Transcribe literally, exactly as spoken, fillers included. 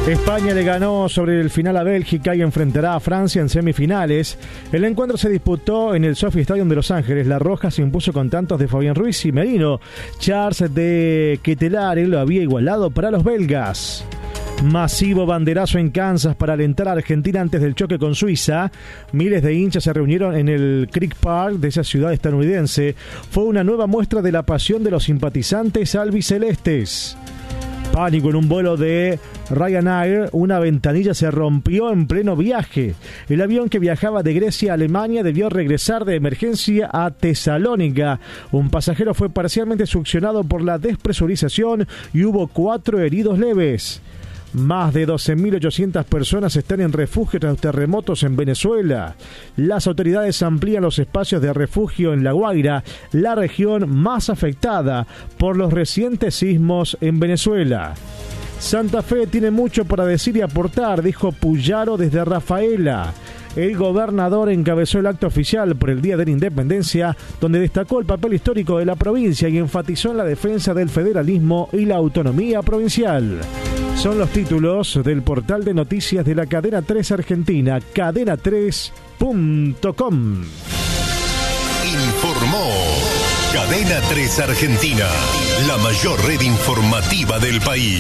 España le ganó sobre el final a Bélgica y enfrentará a Francia en semifinales. El encuentro se disputó en el Sophie Stadium de Los Ángeles. La Roja se impuso con tantos de Fabián Ruiz y Merino. Charles de Ketelare lo había igualado para los belgas. Masivo banderazo en Kansas para alentar a Argentina antes del choque con Suiza. Miles de hinchas se reunieron en el Creek Park de esa ciudad estadounidense. Fue una nueva muestra de la pasión de los simpatizantes albicelestes. Pánico en un vuelo de Ryanair, una ventanilla se rompió en pleno viaje. El avión que viajaba de Grecia a Alemania debió regresar de emergencia a Tesalónica. Un pasajero fue parcialmente succionado por la despresurización y hubo cuatro heridos leves. Más de doce mil ochocientas personas están en refugio tras terremotos en Venezuela. Las autoridades amplían los espacios de refugio en La Guaira, la región más afectada por los recientes sismos en Venezuela. Santa Fe tiene mucho para decir y aportar, dijo Puyaro desde Rafaela. El gobernador encabezó el acto oficial por el Día de la Independencia, donde destacó el papel histórico de la provincia y enfatizó en la defensa del federalismo y la autonomía provincial. Son los títulos del portal de noticias de la Cadena tres Argentina, cadena tres punto com. Informó Cadena tres Argentina, la mayor red informativa del país.